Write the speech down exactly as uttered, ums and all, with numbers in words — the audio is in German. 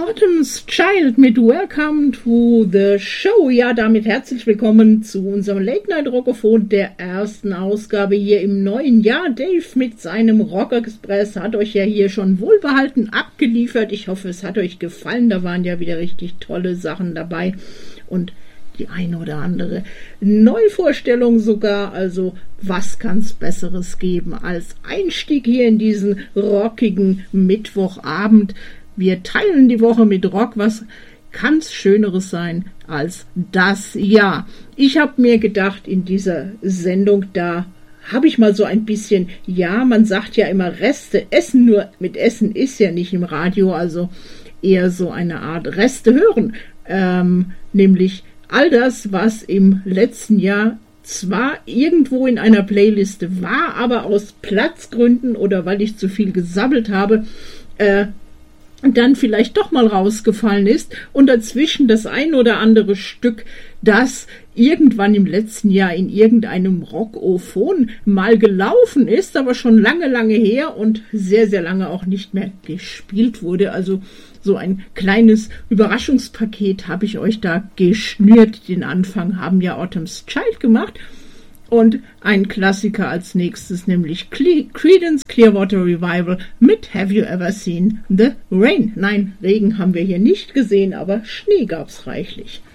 Autumn's Child mit Welcome to the Show. Ja, damit herzlich willkommen zu unserem Late Night Rockophon der ersten Ausgabe hier im neuen Jahr. Dave mit seinem Rock Express hat euch ja hier schon wohlbehalten abgeliefert. Ich hoffe, es hat euch gefallen. Da waren ja wieder richtig tolle Sachen dabei und die eine oder andere Neuvorstellung sogar. Also was kann's Besseres geben als Einstieg hier in diesen rockigen Mittwochabend? Wir teilen die Woche mit Rock. Was kann's Schöneres sein als das? Ja, ich habe mir gedacht, in dieser Sendung, da habe ich mal so ein bisschen, ja, man sagt ja immer Reste essen, nur mit Essen ist ja nicht im Radio, also eher so eine Art Reste hören, ähm, nämlich all das, was im letzten Jahr zwar irgendwo in einer Playliste war, aber aus Platzgründen oder weil ich zu viel gesabbelt habe, äh, dann vielleicht doch mal rausgefallen ist und dazwischen das ein oder andere Stück, das irgendwann im letzten Jahr in irgendeinem Rockophon mal gelaufen ist, aber schon lange, lange her und sehr, sehr lange auch nicht mehr gespielt wurde. Also so ein kleines Überraschungspaket habe ich euch da geschnürt. Den Anfang haben ja Autumn's Child gemacht. Und ein Klassiker als nächstes, nämlich Creedence Clearwater Revival mit Have You Ever Seen the Rain? Nein, Regen haben wir hier nicht gesehen, aber Schnee gab's reichlich.